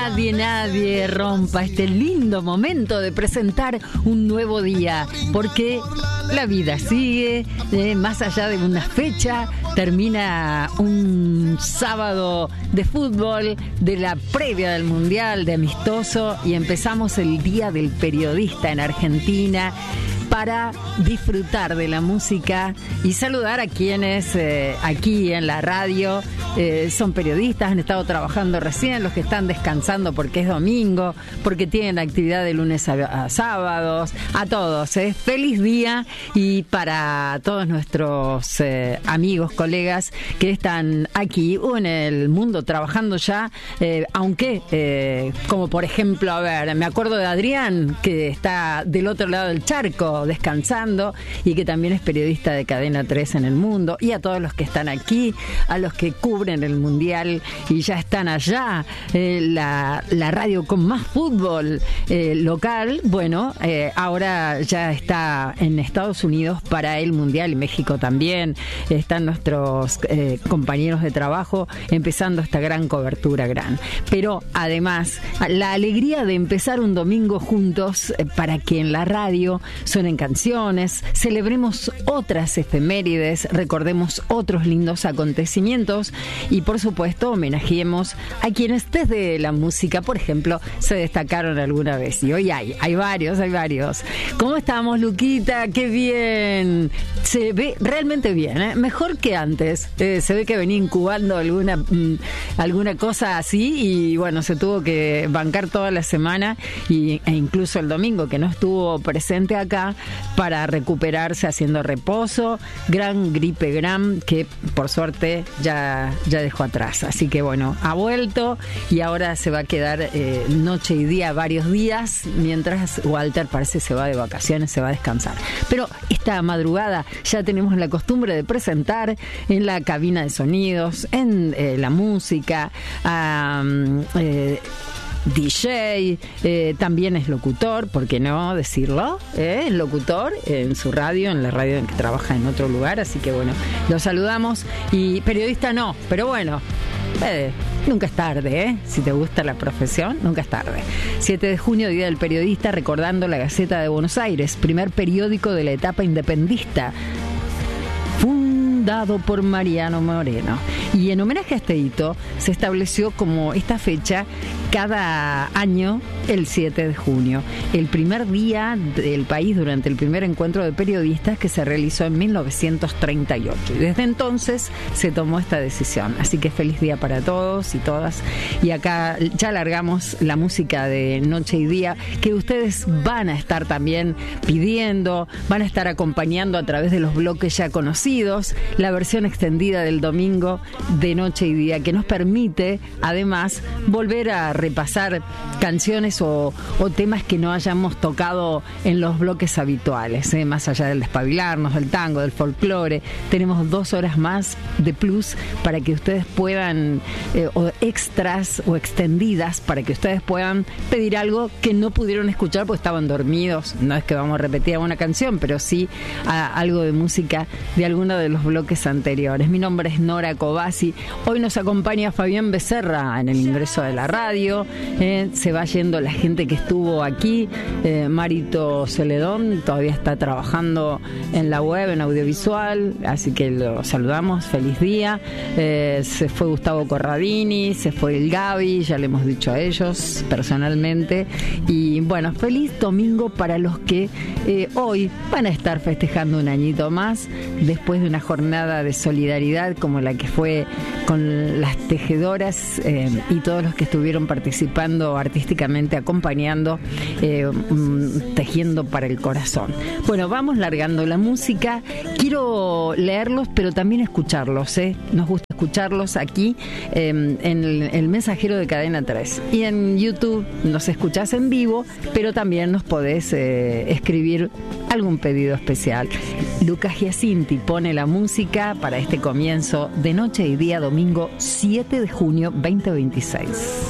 nadie rompa este lindo momento de presentar un nuevo día, porque la vida sigue, más allá de una fecha. Termina un sábado de fútbol, de la previa del Mundial, de amistoso, y empezamos el Día del Periodista en Argentina para disfrutar de la música y saludar a quienes aquí en la radio son periodistas, han estado trabajando recién, los que están descansando porque es domingo, porque tienen actividad de lunes a sábados, a todos. Feliz día, y para todos nuestros amigos, colegas que están aquí o en el mundo trabajando ya, aunque, como por ejemplo, a ver, me acuerdo de Adrián, que está del otro lado del charco descansando y que también es periodista de Cadena 3 en el mundo, y a todos los que están aquí, a los que cubren el Mundial y ya están allá, la radio con más fútbol local, bueno, ahora ya está en Estados Unidos para el Mundial, y México también, están nuestros compañeros de trabajo empezando esta gran cobertura, pero además la alegría de empezar un domingo juntos, para que en la radio suenen canciones, celebremos otras efemérides, recordemos otros lindos acontecimientos y por supuesto homenajeemos a quienes desde la música, por ejemplo, se destacaron alguna vez, y hoy hay varios. ¿Cómo estamos, Luquita? ¡Qué bien! Se ve realmente bien, mejor que antes. Se ve que venía incubando alguna cosa así, y bueno, se tuvo que bancar toda la semana e incluso el domingo, que no estuvo presente acá, para recuperarse haciendo reposo. Gran gripe que por suerte ya dejó atrás. Así que bueno, ha vuelto y ahora se va a quedar noche y día varios días, mientras Walter parece se va de vacaciones, se va a descansar. Pero esta madrugada ya tenemos la costumbre de presentar en la cabina de sonidos, en la música, DJ, también es locutor, ¿por qué no decirlo? Es locutor en su radio, en la radio en que trabaja en otro lugar, así que bueno, lo saludamos. Y periodista no, pero bueno, nunca es tarde, si te gusta la profesión, nunca es tarde. 7 de junio, Día del Periodista, recordando la Gaceta de Buenos Aires, primer periódico de la etapa independentista, fundado por Mariano Moreno. Y en homenaje a este hito, se estableció como esta fecha cada año el 7 de junio, el primer día del país durante el primer encuentro de periodistas que se realizó en 1938. Y desde entonces se tomó esta decisión. Así que feliz día para todos y todas. Y acá ya largamos la música de Noche y Día, que ustedes van a estar también pidiendo, van a estar acompañando a través de los bloques ya conocidos, la versión extendida del domingo de Noche y Día, que nos permite además volver a repasar canciones o temas que no hayamos tocado en los bloques habituales, más allá del despabilarnos, del tango, del folclore. Tenemos 2 horas más de plus para que ustedes puedan, o extras o extendidas, para que ustedes puedan pedir algo que no pudieron escuchar porque estaban dormidos. No es que vamos a repetir una canción, pero sí algo de música de alguno de los bloques anteriores. Mi nombre es Nora Cobasi. Hoy nos acompaña Fabián Becerra en el ingreso de la radio. Se va yendo la gente que estuvo aquí. Marito Celedón todavía está trabajando en la web, en audiovisual, así que lo saludamos, feliz día. Se fue Gustavo Corradini, se fue el Gaby, ya le hemos dicho a ellos personalmente. Y bueno, feliz domingo para los que hoy van a estar festejando un añito más, después de una jornada de solidaridad como la que fue con las tejedoras y todos los que estuvieron participando artísticamente, acompañando, tejiendo para el corazón. Bueno, vamos largando la música. Quiero leerlos, pero también escucharlos, Nos gusta escucharlos aquí en el Mensajero de Cadena 3. Y en YouTube nos escuchás en vivo, pero también nos podés escribir algún pedido especial. Lucas Giacinti pone la música para este comienzo de Noche y Día, domingo 7 de junio 2026.